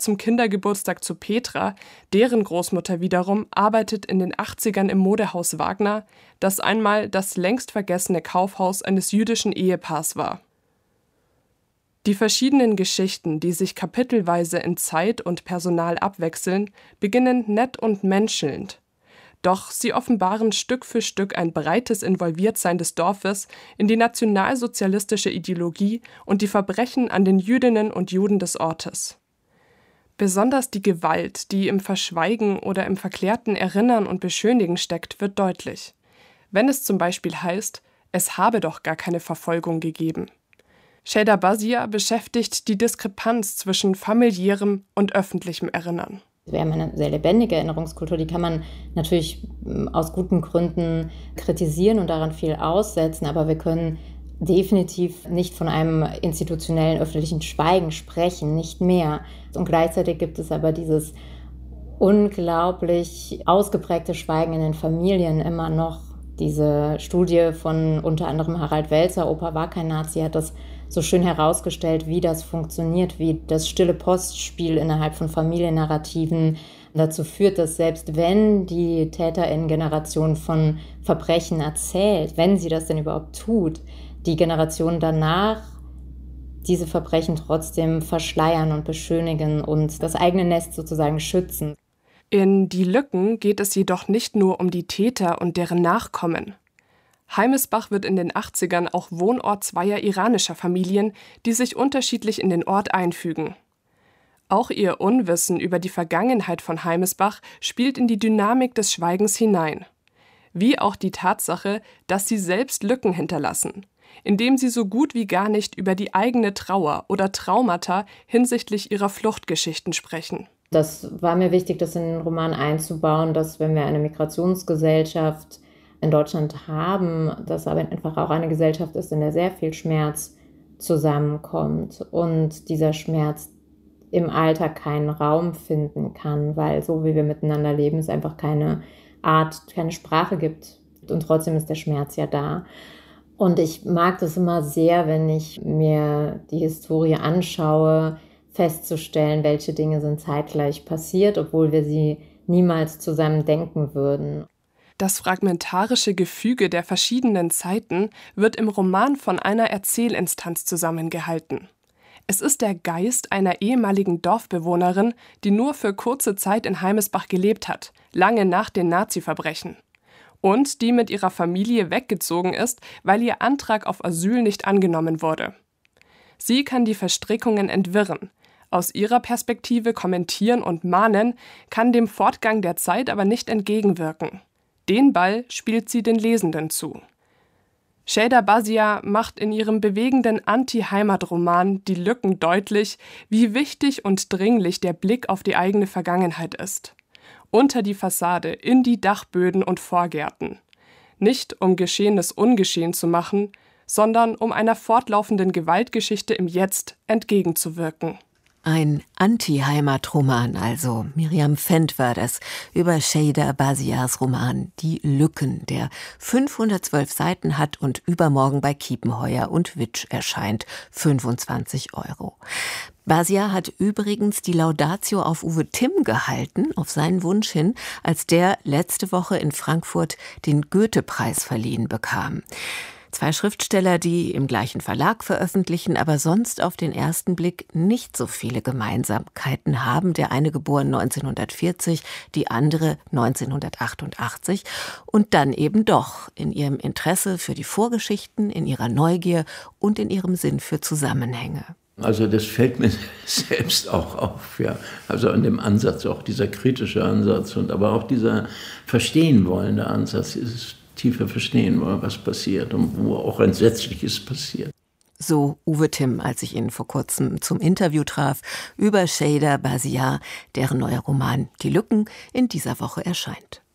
zum Kindergeburtstag zu Petra, deren Großmutter wiederum arbeitet in den 80ern im Modehaus Wagner, das einmal das längst vergessene Kaufhaus eines jüdischen Ehepaars war. Die verschiedenen Geschichten, die sich kapitelweise in Zeit und Personal abwechseln, beginnen nett und menschelnd. Doch sie offenbaren Stück für Stück ein breites Involviertsein des Dorfes in die nationalsozialistische Ideologie und die Verbrechen an den Jüdinnen und Juden des Ortes. Besonders die Gewalt, die im Verschweigen oder im verklärten Erinnern und Beschönigen steckt, wird deutlich. Wenn es zum Beispiel heißt, es habe doch gar keine Verfolgung gegeben. Şeyda Bazia beschäftigt die Diskrepanz zwischen familiärem und öffentlichem Erinnern. Wir haben eine sehr lebendige Erinnerungskultur, die kann man natürlich aus guten Gründen kritisieren und daran viel aussetzen, aber wir können definitiv nicht von einem institutionellen öffentlichen Schweigen sprechen, nicht mehr. Und gleichzeitig gibt es aber dieses unglaublich ausgeprägte Schweigen in den Familien immer noch. Diese Studie von unter anderem Harald Welzer, Opa war kein Nazi, hat das so schön herausgestellt, wie das funktioniert, wie das stille Postspiel innerhalb von Familiennarrativen dazu führt, dass selbst wenn die TäterInnen-Generation von Verbrechen erzählt, wenn sie das denn überhaupt tut, die Generation danach diese Verbrechen trotzdem verschleiern und beschönigen und das eigene Nest sozusagen schützen. In Die Lücken geht es jedoch nicht nur um die Täter und deren Nachkommen. Heimesbach wird in den 80ern auch Wohnort zweier iranischer Familien, die sich unterschiedlich in den Ort einfügen. Auch ihr Unwissen über die Vergangenheit von Heimesbach spielt in die Dynamik des Schweigens hinein. Wie auch die Tatsache, dass sie selbst Lücken hinterlassen, indem sie so gut wie gar nicht über die eigene Trauer oder Traumata hinsichtlich ihrer Fluchtgeschichten sprechen. Das war mir wichtig, das in den Roman einzubauen, dass wenn wir eine Migrationsgesellschaft in Deutschland haben, dass aber einfach auch eine Gesellschaft ist, in der sehr viel Schmerz zusammenkommt und dieser Schmerz im Alltag keinen Raum finden kann, weil so wie wir miteinander leben, es einfach keine Art, keine Sprache gibt und trotzdem ist der Schmerz ja da. Und ich mag das immer sehr, wenn ich mir die Historie anschaue, festzustellen, welche Dinge sind zeitgleich passiert, obwohl wir sie niemals zusammen denken würden. Das fragmentarische Gefüge der verschiedenen Zeiten wird im Roman von einer Erzählinstanz zusammengehalten. Es ist der Geist einer ehemaligen Dorfbewohnerin, die nur für kurze Zeit in Heimesbach gelebt hat, lange nach den Nazi-Verbrechen. Und die mit ihrer Familie weggezogen ist, weil ihr Antrag auf Asyl nicht angenommen wurde. Sie kann die Verstrickungen entwirren, aus ihrer Perspektive kommentieren und mahnen, kann dem Fortgang der Zeit aber nicht entgegenwirken. Den Ball spielt sie den Lesenden zu. Şeyda Bazia macht in ihrem bewegenden Anti-Heimat-Roman Die Lücken deutlich, wie wichtig und dringlich der Blick auf die eigene Vergangenheit ist. Unter die Fassade, in die Dachböden und Vorgärten. Nicht um Geschehenes ungeschehen zu machen, sondern um einer fortlaufenden Gewaltgeschichte im Jetzt entgegenzuwirken. Ein Anti-Heimat-Roman also. Miriam Fendt war das über Şeyda Bazias Roman Die Lücken, der 512 Seiten hat und übermorgen bei Kiepenheuer und Witsch erscheint. 25 €. Bazia hat übrigens die Laudatio auf Uwe Timm gehalten, auf seinen Wunsch hin, als der letzte Woche in Frankfurt den Goethe-Preis verliehen bekam. Zwei Schriftsteller, die im gleichen Verlag veröffentlichen, aber sonst auf den ersten Blick nicht so viele Gemeinsamkeiten haben. Der eine geboren 1940, die andere 1988. Und dann eben doch in ihrem Interesse für die Vorgeschichten, in ihrer Neugier und in ihrem Sinn für Zusammenhänge. Also das fällt mir selbst auch auf, ja. Also an dem Ansatz, auch dieser kritische Ansatz und aber auch dieser verstehen wollende Ansatz, dieses tiefer verstehen wollen, was passiert und wo auch Entsetzliches passiert. So Uwe Timm, als ich ihn vor kurzem zum Interview traf über Şeyda Bazia, deren neuer Roman Die Lücken in dieser Woche erscheint.